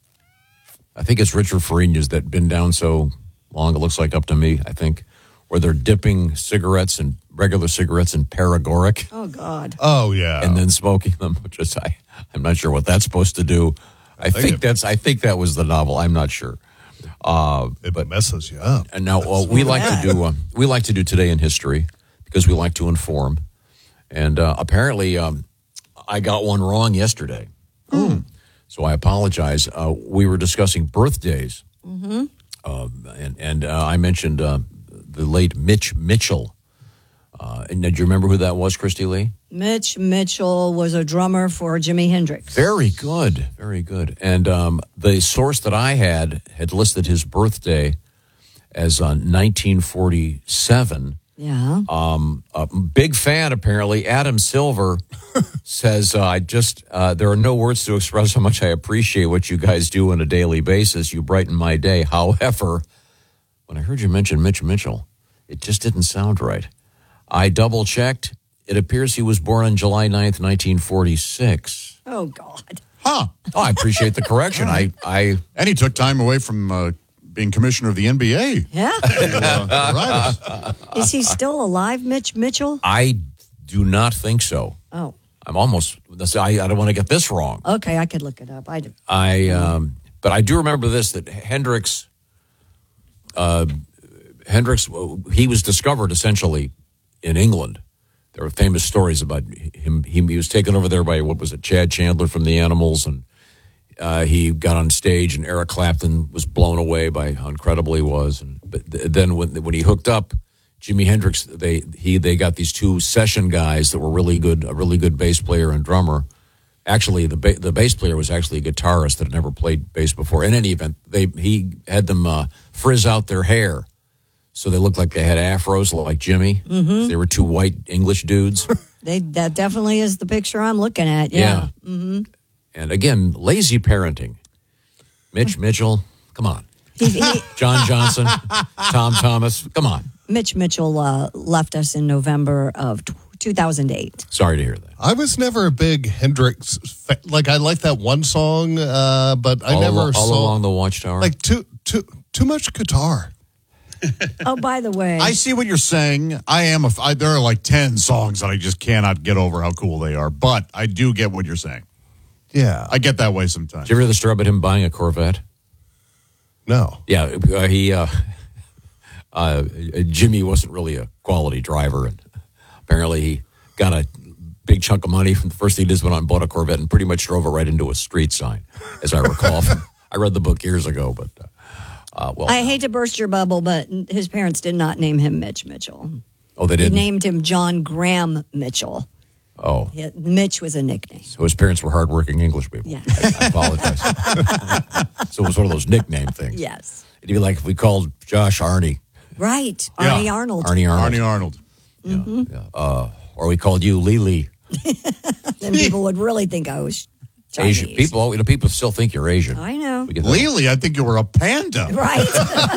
[SPEAKER 4] I think it's Richard Farina's that been down so long. It looks like up to me. I think where they're dipping cigarettes and regular cigarettes in paregoric
[SPEAKER 3] Oh God.
[SPEAKER 5] Oh, yeah.
[SPEAKER 4] and then smoking them. Which is I. I'm not sure what that's supposed to do. I,
[SPEAKER 5] think
[SPEAKER 4] think
[SPEAKER 5] it-
[SPEAKER 4] that's. I think that was the novel. I'm not sure. Uh,
[SPEAKER 5] it messes you up.
[SPEAKER 4] And now uh, we like to do. Uh, we like to do Today in History because we like to inform. And uh, apparently, um, I got one wrong yesterday. So I apologize. Uh, we were discussing birthdays,
[SPEAKER 3] Mm-hmm.
[SPEAKER 4] uh, and and uh, I mentioned uh, the late Mitch Mitchell. Uh, and do you remember who that was, Christy Lee?
[SPEAKER 3] Mitch Mitchell was a drummer for Jimi Hendrix.
[SPEAKER 4] Very good, very good. And um, the source that I had had listed his birthday as uh, nineteen forty-seven.
[SPEAKER 3] Yeah.
[SPEAKER 4] Um, a big fan, apparently. Adam Silver says, uh, I just, uh, there are no words to express how much I appreciate what you guys do on a daily basis. You brighten my day. However, when I heard you mention Mitch Mitchell, it just didn't sound right. I double checked. It appears he was born on July ninth, nineteen forty-six.
[SPEAKER 3] Oh God.
[SPEAKER 2] Huh.
[SPEAKER 4] Oh, I appreciate the correction. I, I,
[SPEAKER 2] And he took time away from uh, being commissioner of the N B A.
[SPEAKER 3] Yeah.
[SPEAKER 2] Uh, right.
[SPEAKER 3] Is he still alive, Mitch Mitchell?
[SPEAKER 4] I do not think so.
[SPEAKER 3] Oh.
[SPEAKER 4] I'm almost, I, I don't want to get this wrong.
[SPEAKER 3] Okay, I could look it up. I do.
[SPEAKER 4] I, um, but I do remember this, that Hendrix, uh, Hendrix, he was discovered essentially in England. There were famous stories about him. He, he was taken over there by, what was it, Chad Chandler from the Animals, and uh, he got on stage, and Eric Clapton was blown away by how incredible he was. And but th- then when when he hooked up Jimi Hendrix, they he they got these two session guys that were really good, a really good bass player and drummer. Actually, the ba- the bass player was actually a guitarist that had never played bass before. In any event, they he had them uh, frizz out their hair, so they looked like they had afros like Jimmy.
[SPEAKER 3] Mhm.
[SPEAKER 4] They were two white English dudes.
[SPEAKER 3] They that definitely is the picture I'm looking at. Yeah. Mm-hmm.
[SPEAKER 4] And again, lazy parenting. Mitch Mitchell, come on.
[SPEAKER 3] He, he,
[SPEAKER 4] John Johnson, Tom Thomas, come on.
[SPEAKER 3] Mitch Mitchell uh, left us in November of t- two thousand eight.
[SPEAKER 4] Sorry to hear that.
[SPEAKER 5] I was never a big Hendrix fan. Like, I like that one song, uh, but I
[SPEAKER 4] all
[SPEAKER 5] never
[SPEAKER 4] al- all
[SPEAKER 5] saw.
[SPEAKER 4] along the Watchtower.
[SPEAKER 5] Like, too, too, too much guitar.
[SPEAKER 3] Oh, by the way,
[SPEAKER 2] I see what you're saying. I am a. I, there are like ten songs that I just cannot get over how cool they are. But I do get what you're saying.
[SPEAKER 5] Yeah.
[SPEAKER 2] I get that way sometimes.
[SPEAKER 4] Did you ever hear the story about him buying a Corvette?
[SPEAKER 5] No.
[SPEAKER 4] Yeah, uh, he. Uh, uh, Jimmy wasn't really a quality driver, and apparently he got a big chunk of money. From the first thing he did was went out and bought a Corvette and pretty much drove it right into a street sign, as I recall. From, I read the book years ago, but uh, uh, well,
[SPEAKER 3] I hate to burst your bubble, but his parents did not name him Mitch Mitchell.
[SPEAKER 4] oh, they
[SPEAKER 3] They
[SPEAKER 4] didn't.
[SPEAKER 3] named him John Graham Mitchell.
[SPEAKER 4] Oh,
[SPEAKER 3] Yeah, Mitch was a nickname.
[SPEAKER 4] so his parents were hardworking English people.
[SPEAKER 3] Yeah.
[SPEAKER 4] I, I apologize. So it was one of those nickname things.
[SPEAKER 3] Yes.
[SPEAKER 4] It'd be like if we called Josh Arnie.
[SPEAKER 3] Right.
[SPEAKER 2] Yeah.
[SPEAKER 3] Arnie Arnold.
[SPEAKER 4] Arnie Arnold.
[SPEAKER 2] Arnie Arnold.
[SPEAKER 3] Mhm.
[SPEAKER 4] Yeah. Uh, or we called you Lily.
[SPEAKER 3] Then people would really think I was Chinese.
[SPEAKER 4] Asian. People, you know, people still think you're Asian.
[SPEAKER 3] I know.
[SPEAKER 4] We get that.
[SPEAKER 2] Lily, I think you were a panda.
[SPEAKER 3] Right.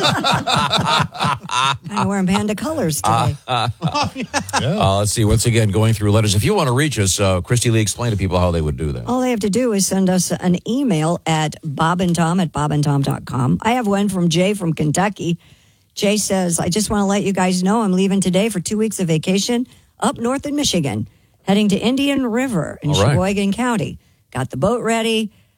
[SPEAKER 3] I'm wearing panda colors today.
[SPEAKER 4] Uh, let's see. Once again, going through letters. If you want to reach us, uh, Christy Lee, explain to people how they would do that.
[SPEAKER 3] All they have to do is send us an email at bobandtom at bobandtom dot com. I have one from Jay from Kentucky. Jay says, I just want to let you guys know I'm leaving today for two weeks of vacation up north in Michigan, heading to Indian River in
[SPEAKER 4] All right.
[SPEAKER 3] Sheboygan County. Got the boat ready.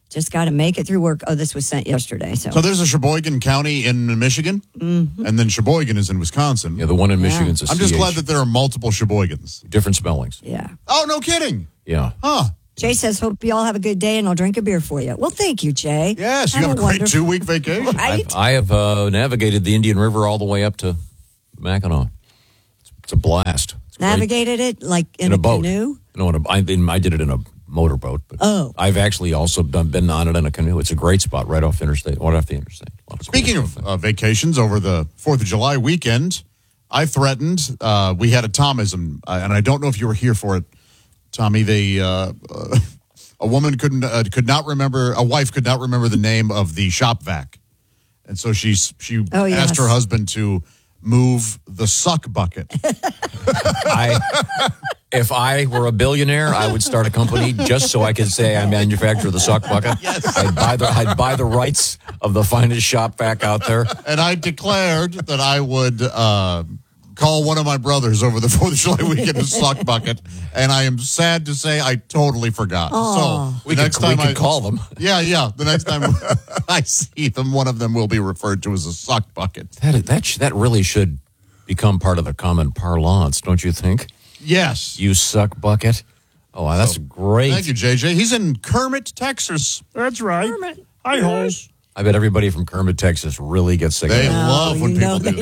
[SPEAKER 3] Just got to make it through work. Oh, this was sent yesterday. So,
[SPEAKER 2] So there's a Sheboygan County in Michigan,
[SPEAKER 3] Mhm.
[SPEAKER 2] and then Sheboygan is in Wisconsin.
[SPEAKER 4] Yeah, the one in Michigan's a
[SPEAKER 2] I'm just
[SPEAKER 4] C H.
[SPEAKER 2] glad that there are multiple Sheboygans.
[SPEAKER 4] Different spellings.
[SPEAKER 3] yeah.
[SPEAKER 2] Oh, no kidding.
[SPEAKER 4] Yeah.
[SPEAKER 2] Huh.
[SPEAKER 3] Jay says, hope you all have a good day and I'll drink a beer for you. Well, thank you, Jay.
[SPEAKER 2] Yes, you have a great
[SPEAKER 3] wonderful-
[SPEAKER 2] two-week vacation.
[SPEAKER 3] Right?
[SPEAKER 4] I've, I have uh, navigated the Indian River all the way up to Mackinac. It's, it's a blast. It's great.
[SPEAKER 3] Navigated it like in,
[SPEAKER 4] in a, boat.
[SPEAKER 3] canoe?
[SPEAKER 4] No, in a, I, in, I did it in a motorboat. But
[SPEAKER 3] Oh.
[SPEAKER 4] I've actually also done, been on it in a canoe. It's a great spot right off interstate, right off the interstate. A lot of cool
[SPEAKER 2] Speaking
[SPEAKER 4] stuff
[SPEAKER 2] of uh, vacations over the fourth of July weekend, I threatened, uh, we had a Tomism, uh, and I don't know if you were here for it, Tommy. They, uh, uh, a woman couldn't, uh, could not remember, a wife could not remember the name of the shop vac. And so she, she
[SPEAKER 3] Oh, yes.
[SPEAKER 2] asked her husband to move the suck bucket.
[SPEAKER 4] I, if I were a billionaire, I would start a company just so I could say I manufacture the suck bucket. Yes. I'd buy the I'd buy the rights of the finest shop vac out there.
[SPEAKER 2] And I declared that I would uh, call one of my brothers over the fourth of July weekend to suck bucket. And I am sad to say I totally forgot.
[SPEAKER 3] Aw.
[SPEAKER 2] So
[SPEAKER 4] We
[SPEAKER 2] the
[SPEAKER 4] could,
[SPEAKER 2] next
[SPEAKER 4] we
[SPEAKER 2] time
[SPEAKER 4] could
[SPEAKER 2] I
[SPEAKER 4] call them.
[SPEAKER 2] Yeah, yeah. The next time I see them, one of them will be referred to as a suck bucket.
[SPEAKER 4] That that sh- that really should become part of the common parlance, don't you think?
[SPEAKER 2] Yes.
[SPEAKER 4] You suck bucket. Oh, that's great.
[SPEAKER 2] Thank you, J J. He's in Kermit, Texas.
[SPEAKER 5] That's right.
[SPEAKER 3] Kermit.
[SPEAKER 5] Hi, hoes.
[SPEAKER 4] I bet everybody from Kermit, Texas really gets sick
[SPEAKER 2] They
[SPEAKER 4] of that.
[SPEAKER 2] love when
[SPEAKER 3] you know
[SPEAKER 2] people do
[SPEAKER 3] they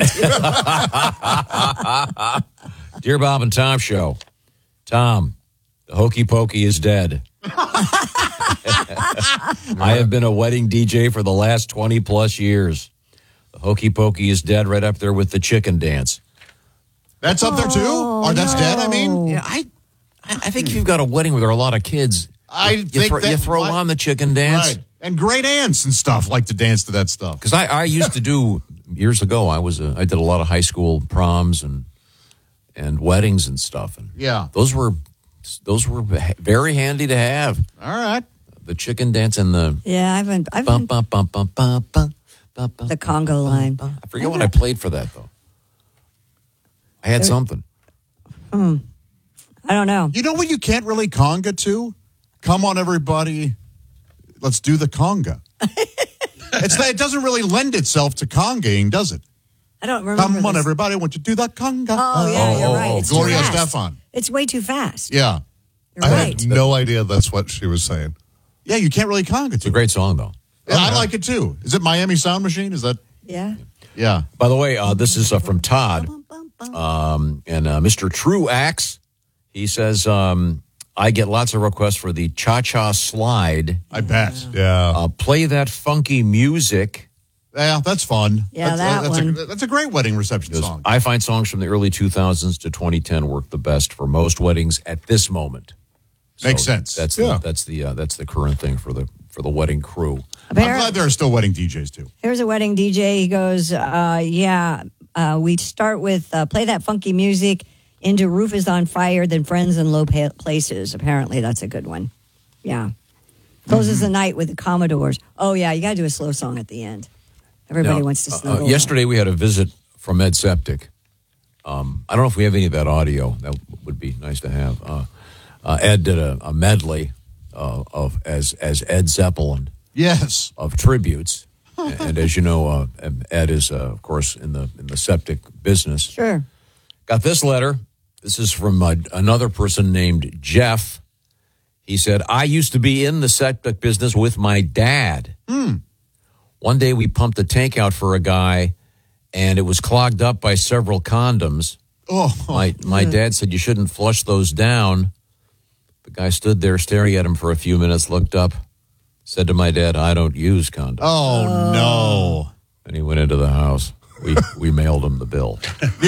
[SPEAKER 2] that.
[SPEAKER 4] Dear Bob and Tom Show. Tom, the Hokey Pokey is dead. I have been a wedding D J for the last twenty plus years. The Hokey Pokey is dead right up there with the chicken dance.
[SPEAKER 2] That's up there too? Or that's dead, I mean?
[SPEAKER 4] Yeah, I I I think if you've got a wedding where there are a lot of kids,
[SPEAKER 2] I
[SPEAKER 4] you,
[SPEAKER 2] think
[SPEAKER 4] throw,
[SPEAKER 2] that
[SPEAKER 4] you throw
[SPEAKER 2] what-
[SPEAKER 4] on the chicken dance.
[SPEAKER 2] Right. And great aunts and stuff like to dance to that stuff.
[SPEAKER 4] Because I, I used to do, years ago, I was a, I did a lot of high school proms and and weddings and stuff. And
[SPEAKER 2] Yeah.
[SPEAKER 4] those were those were very handy to have.
[SPEAKER 2] All right.
[SPEAKER 4] The chicken dance and the
[SPEAKER 3] Yeah, I've been, I've
[SPEAKER 4] bum,
[SPEAKER 3] been
[SPEAKER 4] bum, bum, bum, bum, bum, bum,
[SPEAKER 3] the Congo line.
[SPEAKER 4] I forget what I played for that, though. I had something.
[SPEAKER 3] Hmm. I don't know.
[SPEAKER 2] You know what you can't really conga to? Come on, everybody. Let's do the conga. it's It doesn't really lend itself to congaing, does it?
[SPEAKER 3] I don't remember.
[SPEAKER 2] Come on,
[SPEAKER 3] this.
[SPEAKER 2] everybody. Won't you do that conga?
[SPEAKER 3] Oh, yeah,
[SPEAKER 4] Oh,
[SPEAKER 3] you're
[SPEAKER 4] oh,
[SPEAKER 3] right.
[SPEAKER 4] oh,
[SPEAKER 3] It's too
[SPEAKER 2] Gloria
[SPEAKER 3] fast.
[SPEAKER 2] Stefan.
[SPEAKER 3] It's way too fast.
[SPEAKER 2] Yeah.
[SPEAKER 3] You're
[SPEAKER 5] I
[SPEAKER 3] right.
[SPEAKER 5] had no idea that's what she was saying.
[SPEAKER 2] Yeah, you can't really conga
[SPEAKER 4] It's a
[SPEAKER 2] to.
[SPEAKER 4] great song, though.
[SPEAKER 2] Yeah, I like it too. Is it Miami Sound Machine? Is that?
[SPEAKER 3] Yeah.
[SPEAKER 2] Yeah.
[SPEAKER 4] By the way, uh, this is uh, from Todd. Um, and uh, Mister True Axe, he says, um, I get lots of requests for the cha-cha slide.
[SPEAKER 2] I bet.
[SPEAKER 5] Yeah.
[SPEAKER 4] Uh, play that funky music.
[SPEAKER 2] Yeah, that's fun.
[SPEAKER 3] Yeah,
[SPEAKER 2] that's,
[SPEAKER 3] that
[SPEAKER 2] that's
[SPEAKER 3] one.
[SPEAKER 2] A, that's a great wedding reception
[SPEAKER 4] Because
[SPEAKER 2] song.
[SPEAKER 4] I find songs from the early two thousands to twenty ten work the best for most weddings at this moment.
[SPEAKER 2] Makes sense.
[SPEAKER 4] That's
[SPEAKER 5] Yeah.
[SPEAKER 4] the, that's the uh, that's the current thing for the for the wedding crew.
[SPEAKER 2] I'm glad there are still wedding D Js too.
[SPEAKER 3] Here's a wedding D J. He goes, uh, yeah, uh, we start with uh, play that funky music into Roof is on Fire, then Friends in Low pa- Places. Apparently, that's a good one. Yeah. Closes
[SPEAKER 2] Mm-hmm.
[SPEAKER 3] the night with the Commodores. Oh, yeah, you got to do a slow song at the end. Everybody
[SPEAKER 4] Now,
[SPEAKER 3] wants to
[SPEAKER 4] uh,
[SPEAKER 3] snuggle.
[SPEAKER 4] uh, yesterday we had a visit from Ed Septic. Um, I don't know if we have any of that audio. That would be nice to have. Uh, uh, Ed did a, a medley uh, of as as Ed Zeppelin.
[SPEAKER 2] Yes.
[SPEAKER 4] Of tributes, and, and as you know, uh, Ed is uh, of course in the in the septic business.
[SPEAKER 3] Sure.
[SPEAKER 4] Got this letter. This is from uh, another person named Jeff. He said, I used to be in the septic business with my dad.
[SPEAKER 2] Hmm.
[SPEAKER 4] One day we pumped a tank out for a guy, and it was clogged up by several condoms.
[SPEAKER 2] Oh.
[SPEAKER 4] My, my dad said, you shouldn't flush those down. The guy stood there staring at him for a few minutes, looked up, said to my dad, I don't use condoms.
[SPEAKER 2] Oh, no.
[SPEAKER 4] And he went into the house. We we mailed him the bill.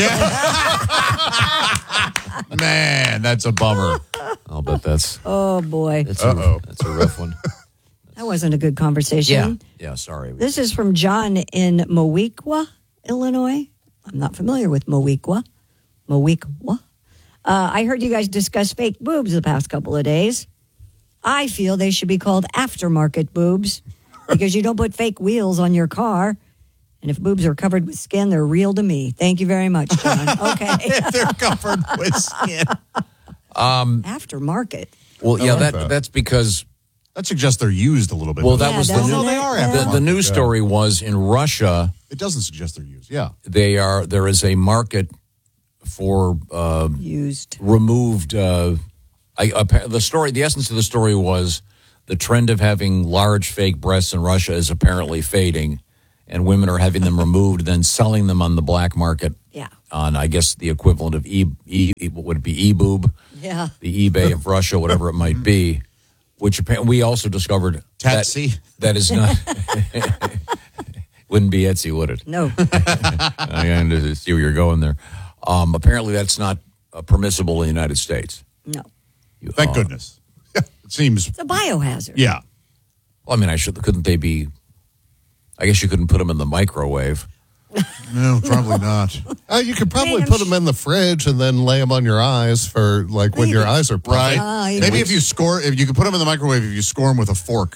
[SPEAKER 2] Man, that's a bummer.
[SPEAKER 4] I'll bet that's
[SPEAKER 3] Oh, boy.
[SPEAKER 4] that's a, that's a rough one.
[SPEAKER 3] That wasn't a good conversation.
[SPEAKER 4] Yeah, sorry.
[SPEAKER 3] This is from John in Moweaqua, Illinois. I'm not familiar with Moweaqua. Moweaqua. Uh, I heard you guys discuss fake boobs the past couple of days. I feel they should be called aftermarket boobs because you don't put fake wheels on your car. And if boobs are covered with skin, they're real to me. Thank you very much, John. Okay.
[SPEAKER 2] If they're covered with skin.
[SPEAKER 4] Um,
[SPEAKER 3] Aftermarket.
[SPEAKER 4] well,
[SPEAKER 5] I
[SPEAKER 4] yeah,
[SPEAKER 5] like
[SPEAKER 4] that,
[SPEAKER 5] that.
[SPEAKER 4] that's because
[SPEAKER 2] That suggests they're used a little bit.
[SPEAKER 4] Well, that was the
[SPEAKER 2] Well,
[SPEAKER 4] new,
[SPEAKER 2] no, they are. after
[SPEAKER 4] the,
[SPEAKER 2] a
[SPEAKER 4] the
[SPEAKER 2] month.
[SPEAKER 4] news
[SPEAKER 2] Yeah.
[SPEAKER 4] story was in Russia.
[SPEAKER 2] It doesn't suggest they're used. Yeah.
[SPEAKER 4] They are. There is a market for uh,
[SPEAKER 3] used
[SPEAKER 4] removed. Uh, I, appa- the story. The essence of the story was the trend of having large fake breasts in Russia is apparently fading, and women are having them removed, then selling them on the black market.
[SPEAKER 3] Yeah.
[SPEAKER 4] On, I guess, the equivalent of e, e what would it be e-boob,
[SPEAKER 3] Yeah.
[SPEAKER 4] the eBay of Russia, whatever it might be. Which appa- we also discovered that,
[SPEAKER 2] Etsy.
[SPEAKER 4] that is not wouldn't be Etsy, would it?
[SPEAKER 3] No.
[SPEAKER 4] I kind of see where you're going there. Um, apparently, that's not uh, permissible in the United States.
[SPEAKER 3] No.
[SPEAKER 4] You-
[SPEAKER 2] Thank
[SPEAKER 4] uh,
[SPEAKER 2] goodness. It seems.
[SPEAKER 3] It's a biohazard.
[SPEAKER 2] Yeah.
[SPEAKER 4] Well, I mean, I should. Couldn't they be? I guess you couldn't put them in the microwave.
[SPEAKER 2] No, probably not.
[SPEAKER 5] Uh, you could probably
[SPEAKER 3] Man, I'm
[SPEAKER 5] put them in the fridge and then lay them on your eyes for like when your eyes are puffy.
[SPEAKER 2] Right.
[SPEAKER 3] Ah, you
[SPEAKER 2] Maybe
[SPEAKER 3] know.
[SPEAKER 2] if you score, if you could put them in the microwave, if you score them with a fork.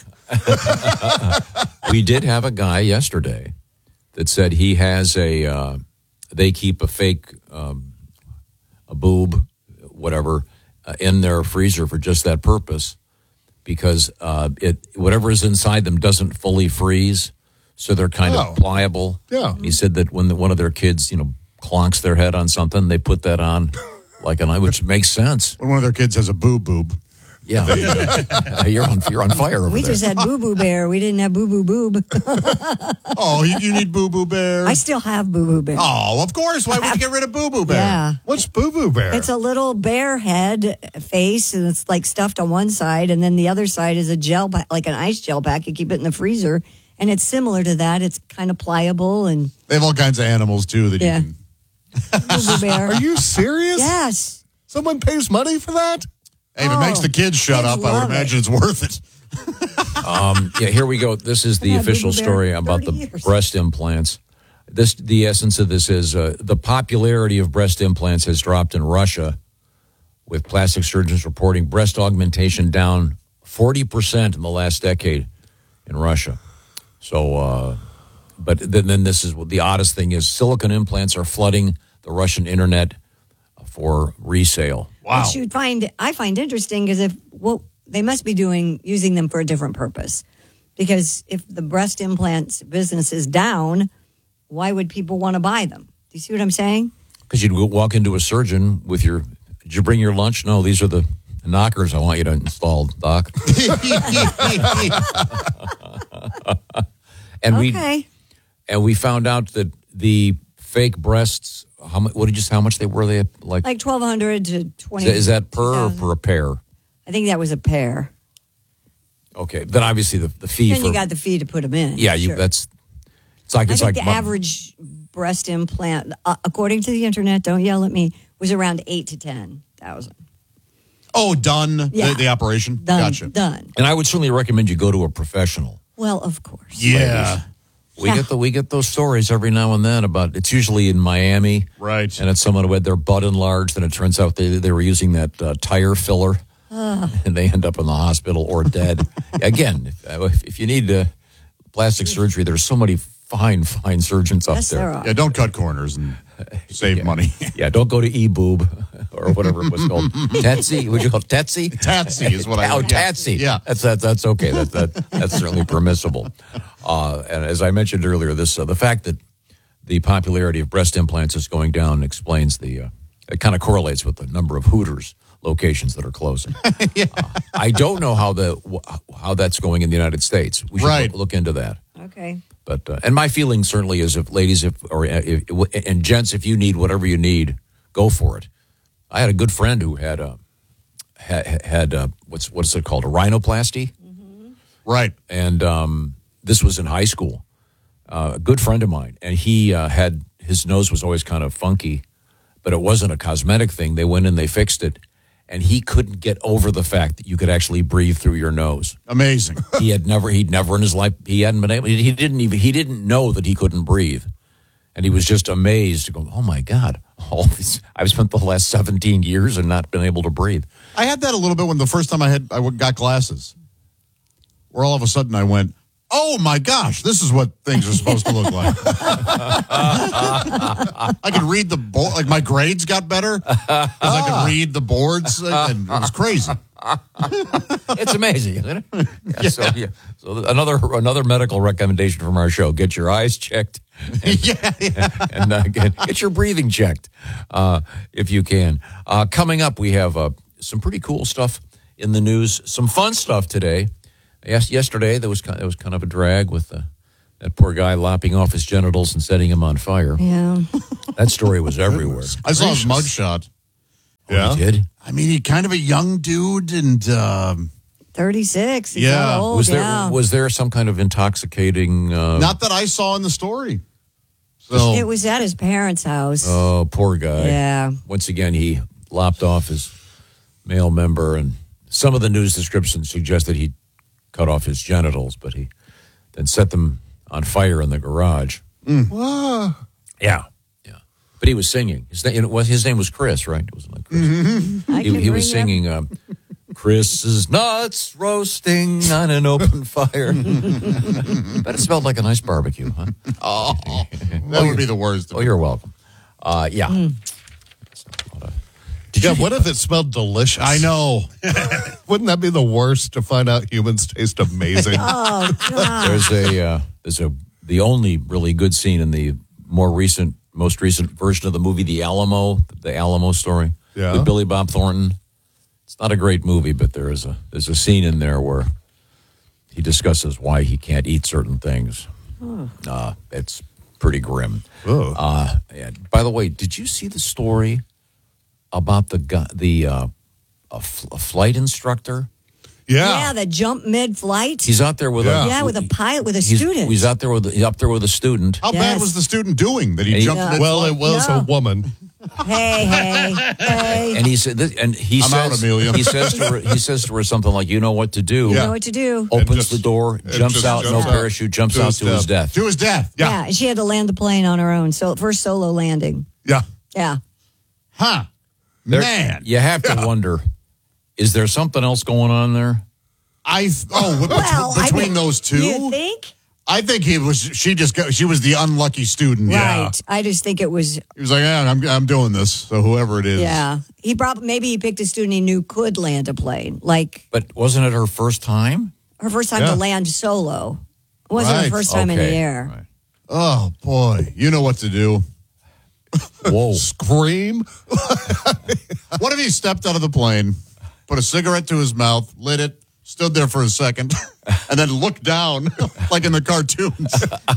[SPEAKER 4] We did have a guy yesterday that said he has a. Uh, they keep a fake, um, a boob, whatever, uh, in their freezer for just that purpose, because uh, it whatever is inside them doesn't fully freeze, so they're kind
[SPEAKER 5] Oh.
[SPEAKER 4] of pliable.
[SPEAKER 5] Yeah.
[SPEAKER 4] He said that when the, one of their kids, you know, clonks their head on something, they put that on like an eye, which makes sense.
[SPEAKER 2] When one of their kids has a boob boob.
[SPEAKER 4] Yeah, you're on you're on fire over
[SPEAKER 3] We
[SPEAKER 4] there.
[SPEAKER 3] just had Boo Boo Bear. We didn't have Boo Boo Boob.
[SPEAKER 2] Oh, you, you need Boo Boo Bear.
[SPEAKER 3] I still have Boo Boo Bear.
[SPEAKER 2] Oh, of course. Why would you get rid of Boo Boo Bear?
[SPEAKER 3] Yeah.
[SPEAKER 5] What's Boo Boo Bear?
[SPEAKER 3] It's a little bear head face, and it's like stuffed on one side, and then the other side is a gel, pa- like an ice gel pack. You keep it in the freezer, and it's similar to that. It's kind of pliable and
[SPEAKER 2] They have all kinds of animals too that
[SPEAKER 3] Yeah.
[SPEAKER 2] you can.
[SPEAKER 3] Boo Boo Bear.
[SPEAKER 5] Are you serious?
[SPEAKER 3] Yes.
[SPEAKER 5] Someone pays money for that?
[SPEAKER 2] Hey, if it makes the kids shut
[SPEAKER 3] kids
[SPEAKER 2] up, I
[SPEAKER 3] love
[SPEAKER 2] would imagine it's worth it.
[SPEAKER 4] Um, yeah, here we go. This is the
[SPEAKER 3] I've had
[SPEAKER 4] official
[SPEAKER 3] Boo Boo Bear
[SPEAKER 4] story
[SPEAKER 3] for
[SPEAKER 4] about the
[SPEAKER 3] thirty years.
[SPEAKER 4] breast implants. This, the essence of this is uh, the popularity of breast implants has dropped in Russia, with plastic surgeons reporting breast augmentation down forty percent in the last decade in Russia. So, uh, but then, then this is what the oddest thing is: silicone implants are flooding the Russian internet for resale.
[SPEAKER 2] Wow.
[SPEAKER 3] Which you find I find interesting because if well, they must be doing using them for a different purpose. Because if the breast implants business is down, why would people want to buy them? Do you see what I'm saying?
[SPEAKER 4] Because you'd go- walk into a surgeon with your, did you bring your lunch? No, these are the knockers I want you to install, Doc. and
[SPEAKER 3] Okay.
[SPEAKER 4] we and we found out that the fake breasts, how much? What did you say? How much they were? They like?
[SPEAKER 3] Like twelve hundred to
[SPEAKER 4] is
[SPEAKER 3] twenty.
[SPEAKER 4] that- is that per or
[SPEAKER 3] two thousand.
[SPEAKER 4] per a pair?
[SPEAKER 3] I think that was a pair.
[SPEAKER 4] Okay, then obviously the, the fee
[SPEAKER 3] Then
[SPEAKER 4] for
[SPEAKER 3] you got the fee to put them in.
[SPEAKER 4] yeah, you
[SPEAKER 3] Sure.
[SPEAKER 4] that's it's like
[SPEAKER 3] I
[SPEAKER 4] it's
[SPEAKER 3] think
[SPEAKER 4] like
[SPEAKER 3] the
[SPEAKER 4] my-
[SPEAKER 3] average breast implant, uh, according to the internet, don't yell at me, was around eight to ten thousand.
[SPEAKER 2] Oh, done.
[SPEAKER 3] Yeah.
[SPEAKER 2] The, the operation.
[SPEAKER 3] Done.
[SPEAKER 2] Gotcha.
[SPEAKER 3] Done.
[SPEAKER 4] And I would certainly recommend you go to a professional.
[SPEAKER 3] Well, of course.
[SPEAKER 2] Yeah.
[SPEAKER 4] We
[SPEAKER 3] Yeah.
[SPEAKER 4] get the we get those stories every now and then about it's usually in Miami,
[SPEAKER 2] Right.
[SPEAKER 4] and it's someone who had their butt enlarged, and it turns out they they were using that uh, tire filler,
[SPEAKER 3] Ugh.
[SPEAKER 4] and they end up in the hospital or dead. Again, if, uh, if, if you need uh, plastic surgery, there's so many fine fine surgeons up
[SPEAKER 3] Yes,
[SPEAKER 4] there.
[SPEAKER 3] there are.
[SPEAKER 2] Yeah, don't cut corners and save money.
[SPEAKER 4] Yeah, don't go to eBoob or whatever it was called. Tetsy, would you call it Tetsy?
[SPEAKER 2] Tatsy is what I
[SPEAKER 4] Oh,
[SPEAKER 2] would yeah.
[SPEAKER 4] Tatsy.
[SPEAKER 2] Yeah.
[SPEAKER 4] That's that, that's okay. That, that that's certainly permissible. Uh, and as I mentioned earlier, this uh, the fact that the popularity of breast implants is going down explains the. Uh, it kind of correlates with the number of Hooters locations that are closing.
[SPEAKER 2] Yeah.
[SPEAKER 4] Uh, I don't know how the wh- how that's going in the United States. We should
[SPEAKER 2] Right.
[SPEAKER 4] look, look into that.
[SPEAKER 3] Okay.
[SPEAKER 4] But uh, and my feeling certainly is if ladies if or uh, if, and gents, if you need whatever you need, go for it. I had a good friend who had a had, had uh what's what's it called a rhinoplasty,
[SPEAKER 2] Right.
[SPEAKER 4] and um, this was in high school. Uh, a good friend of mine, and he uh, had his nose was always kind of funky, but it wasn't a cosmetic thing. They went in, they fixed it, and he couldn't get over the fact that you could actually breathe through your nose.
[SPEAKER 2] Amazing.
[SPEAKER 4] He had never, he'd never in his life, he hadn't been able, he didn't even, he didn't know that he couldn't breathe. And he was just amazed to go, oh my God, all this, I've spent the last seventeen years and not been able to breathe.
[SPEAKER 2] I had that a little bit when the first time I had I got glasses, where all of a sudden I went, oh my gosh, this is what things are supposed to look like. I could read the board, like my grades got better because I could read the boards, and it was crazy.
[SPEAKER 4] It's amazing, isn't it? Yeah, so, yeah. so another another medical recommendation from our show: get your eyes checked, and,
[SPEAKER 2] yeah, yeah.
[SPEAKER 4] and uh, get, get your breathing checked uh, if you can. Uh, coming up, we have uh, some pretty cool stuff in the news. Some fun stuff today. Yes, yesterday there was kind, there was kind of a drag with uh, that poor guy lopping off his genitals and setting him on fire.
[SPEAKER 3] Yeah,
[SPEAKER 4] that story was everywhere.
[SPEAKER 2] I saw his mugshot.
[SPEAKER 4] Yeah, oh, you did.
[SPEAKER 2] I mean, he kind of a young dude, and um,
[SPEAKER 3] thirty-six. He's
[SPEAKER 2] yeah,
[SPEAKER 3] not old,
[SPEAKER 4] was there
[SPEAKER 3] yeah.
[SPEAKER 4] was there some kind of intoxicating? Uh,
[SPEAKER 2] not that I saw in the story. So
[SPEAKER 3] It was at his parents' house.
[SPEAKER 4] Oh, poor guy.
[SPEAKER 3] Yeah.
[SPEAKER 4] Once again, he lopped off his male member, and some of the news descriptions suggest that he cut off his genitals, but he then set them on fire in the garage.
[SPEAKER 2] Mm.
[SPEAKER 5] Wow.
[SPEAKER 4] Yeah, yeah. But he was singing. His name, was, his name was Chris, right? It wasn't like Chris.
[SPEAKER 3] Mm-hmm. I
[SPEAKER 4] He,
[SPEAKER 3] can
[SPEAKER 4] he was
[SPEAKER 3] bring
[SPEAKER 4] singing, um, Chris's nuts roasting on an open fire. But it smelled like a nice barbecue, huh?
[SPEAKER 2] Oh, that would be the worst.
[SPEAKER 4] Oh, you're welcome. Uh, yeah.
[SPEAKER 3] Mm.
[SPEAKER 5] Yeah, what if it smelled delicious?
[SPEAKER 2] I know.
[SPEAKER 5] Wouldn't that be the worst to find out humans taste amazing?
[SPEAKER 3] Oh, God.
[SPEAKER 4] There's a uh, there's a the only really good scene in the more recent, most recent version of the movie, The Alamo, the Alamo story
[SPEAKER 5] Yeah.
[SPEAKER 4] with Billy Bob Thornton. It's not a great movie, but there is a there's a scene in there where he discusses why he can't eat certain things.
[SPEAKER 3] Oh.
[SPEAKER 4] Uh, it's pretty grim.
[SPEAKER 5] Oh.
[SPEAKER 4] Uh, and by the way, did you see the story about the gu- the uh, a, f- a flight instructor?
[SPEAKER 5] Yeah.
[SPEAKER 3] Yeah, the jump mid-flight.
[SPEAKER 4] He's out there with
[SPEAKER 5] Yeah.
[SPEAKER 4] a
[SPEAKER 3] yeah, with a pilot, with a
[SPEAKER 4] he's,
[SPEAKER 3] student.
[SPEAKER 4] He's out there with he's up there with a student.
[SPEAKER 2] How bad
[SPEAKER 3] Yes.
[SPEAKER 2] was the student doing that he
[SPEAKER 4] And he-
[SPEAKER 2] jumped?
[SPEAKER 3] Yeah.
[SPEAKER 2] in
[SPEAKER 5] Well, it was
[SPEAKER 3] No.
[SPEAKER 5] a woman.
[SPEAKER 3] Hey, hey, hey.
[SPEAKER 4] And he said, this, and he
[SPEAKER 2] I'm
[SPEAKER 4] says,
[SPEAKER 2] out, Amelia.
[SPEAKER 4] he says to her, he says to her something like, "You know what to do."
[SPEAKER 3] You
[SPEAKER 5] Yeah.
[SPEAKER 3] know what to do.
[SPEAKER 4] Opens
[SPEAKER 5] just-
[SPEAKER 4] the door,
[SPEAKER 5] and
[SPEAKER 4] jumps
[SPEAKER 5] just
[SPEAKER 4] out,
[SPEAKER 5] jumps
[SPEAKER 4] no
[SPEAKER 5] out.
[SPEAKER 4] parachute, jumps
[SPEAKER 5] To
[SPEAKER 4] out
[SPEAKER 5] his
[SPEAKER 4] to his death.
[SPEAKER 2] To his death.
[SPEAKER 3] Yeah. she had to land the plane on her own. So first solo landing.
[SPEAKER 5] Yeah.
[SPEAKER 3] Yeah.
[SPEAKER 2] Huh.
[SPEAKER 4] There-
[SPEAKER 2] Man.
[SPEAKER 4] you have to wonder: is there something else going on there?
[SPEAKER 2] I oh bet-
[SPEAKER 3] Well, I
[SPEAKER 2] between
[SPEAKER 3] mean,
[SPEAKER 2] those two,
[SPEAKER 3] You think?
[SPEAKER 2] I think he was. She just got. She was the unlucky student.
[SPEAKER 3] Right. I just think it was.
[SPEAKER 2] He was like, yeah, I'm I'm doing this. So whoever it is.
[SPEAKER 3] Yeah. He probably maybe he picked a student he knew could land a plane. Like
[SPEAKER 4] But wasn't it her first time?
[SPEAKER 3] her first time
[SPEAKER 5] Yeah.
[SPEAKER 3] to land solo. It wasn't her
[SPEAKER 2] Right.
[SPEAKER 3] first time in the
[SPEAKER 4] Okay.
[SPEAKER 3] air.
[SPEAKER 4] Right.
[SPEAKER 2] Oh boy, you know what to do.
[SPEAKER 4] Whoa!
[SPEAKER 5] Scream.
[SPEAKER 2] What if he stepped out of the plane, put a cigarette to his mouth, lit it, stood there for a second, and then looked down like in the cartoons?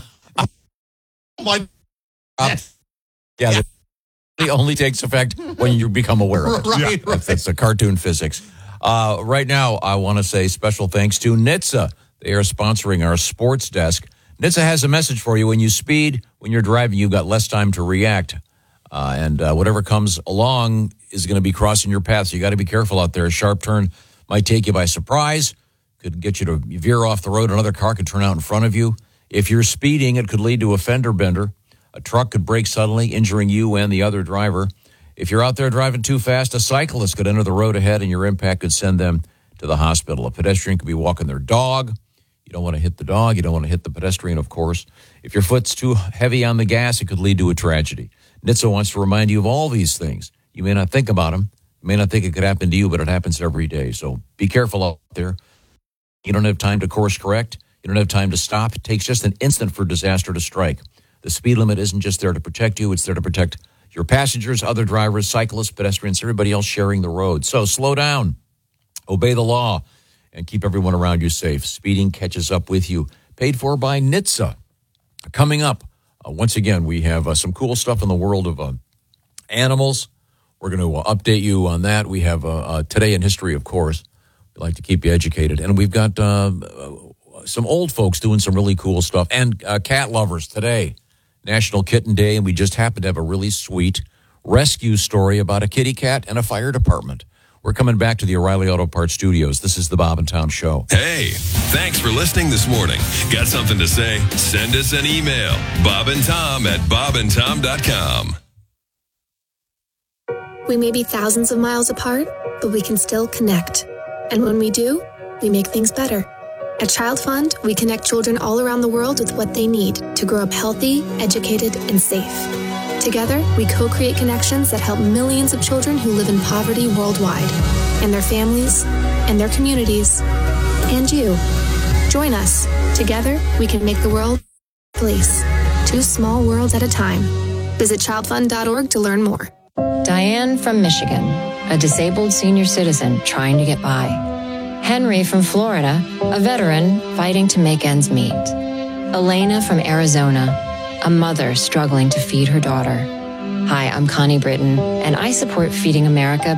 [SPEAKER 2] Like,
[SPEAKER 4] Yeah, it only takes effect when you become aware of it.
[SPEAKER 2] Right,
[SPEAKER 4] That's, that's the cartoon physics. Uh, right now, I want to say special thanks to N H T S A. They are sponsoring our sports desk. N H T S A has a message for you. When you speed, when you're driving, you've got less time to react. Uh, and uh, whatever comes along is going to be crossing your path. So you got to be careful out there. A sharp turn might take you by surprise, could get you to veer off the road. Another car could turn out in front of you. If you're speeding, it could lead to a fender bender. A truck could brake suddenly, injuring you and the other driver. If you're out there driving too fast, a cyclist could enter the road ahead, and your impact could send them to the hospital. A pedestrian could be walking their dog. You don't want to hit the dog. You don't want to hit the pedestrian, of course. If your foot's too heavy on the gas, it could lead to a tragedy. N H T S A wants to remind you of all these things. You may not think about them. You may not think it could happen to you, but it happens every day. So be careful out there. You don't have time to course correct. You don't have time to stop. It takes just an instant for disaster to strike. The speed limit isn't just there to protect you. It's there to protect your passengers, other drivers, cyclists, pedestrians, everybody else sharing the road. So slow down, obey the law, and keep everyone around you safe. Speeding catches up with you. Paid for by N H T S A. Coming up, uh, once again, we have uh, some cool stuff in the world of uh, animals. We're going to uh, update you on that. We have uh, uh, Today in History, of course. We like to keep you educated. And we've got uh, some old folks doing some really cool stuff. And uh, cat lovers today, National Kitten Day, and we just happen to have a really sweet rescue story about a kitty cat and a fire department. We're coming back to the O'Reilly Auto Parts Studios. This is the Bob and Tom Show.
[SPEAKER 6] Hey, thanks for listening this morning. Got something to say? Send us an email. Bob and Tom at bob and tom dot com.
[SPEAKER 7] We may be thousands of miles apart, but we can still connect. And when we do, we make things better. At Child Fund, we connect children all around the world with what they need to grow up healthy, educated, and safe. Together, we co-create connections that help millions of children who live in poverty worldwide, and their families, and their communities, and you. Join us. Together, we can make the world a place. Two small worlds at a time. Visit child fund dot org to learn more.
[SPEAKER 9] Diane from Michigan, a disabled senior citizen trying to get by. Henry from Florida, a veteran fighting to make ends meet. Elena from Arizona, a mother struggling to feed her daughter. Hi, I'm Connie Britton, and I support Feeding America